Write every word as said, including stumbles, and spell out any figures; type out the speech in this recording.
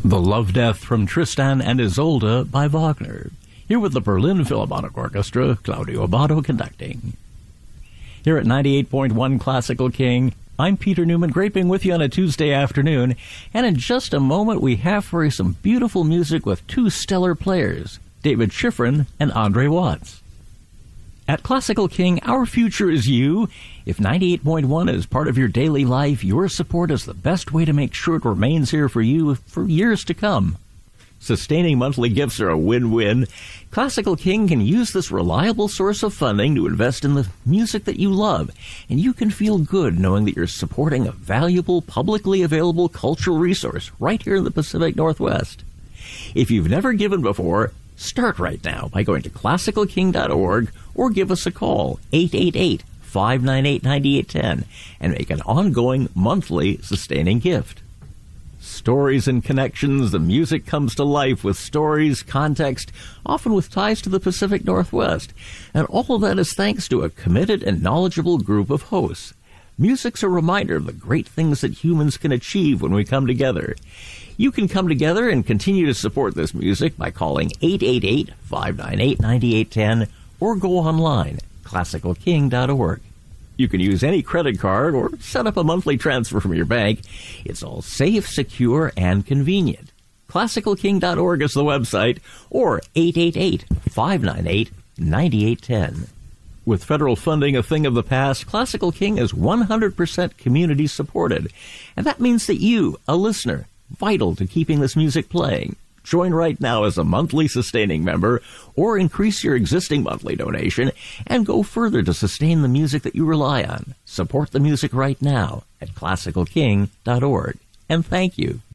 The Love Death from Tristan and Isolde by Wagner. Here with the Berlin Philharmonic Orchestra, Claudio Abbado conducting. Here at ninety-eight point one Classical King, I'm Peter Newman, great being with you on a Tuesday afternoon, and in just a moment we have for you some beautiful music with two stellar players, David Schifrin and Andre Watts. At Classical King, our future is you. If ninety-eight point one is part of your daily life, your support is the best way to make sure it remains here for you for years to come. Sustaining monthly gifts are a win-win. Classical King can use this reliable source of funding to invest in the music that you love, and you can feel good knowing that you're supporting a valuable, publicly available cultural resource right here in the Pacific Northwest. If you've never given before, start right now by going to classical king dot org or give us a call, eight eight eight, five nine eight, nine eight one zero, and make an ongoing, monthly, sustaining gift. Stories and connections, the music comes to life with stories, context, often with ties to the Pacific Northwest. And all of that is thanks to a committed and knowledgeable group of hosts. Music's a reminder of the great things that humans can achieve when we come together. You can come together and continue to support this music by calling eight eight eight, five nine eight, nine eight one zero or go online, classical king dot org. You can use any credit card or set up a monthly transfer from your bank. It's all safe, secure, and convenient. classical king dot org is the website, or eight eight eight, five nine eight, nine eight one zero. With federal funding a thing of the past, Classical King is one hundred percent community supported. And that means that you, a listener, vital to keeping this music playing. Join right now as a monthly sustaining member or increase your existing monthly donation and go further to sustain the music that you rely on. Support the music right now at classical king dot org. And thank you.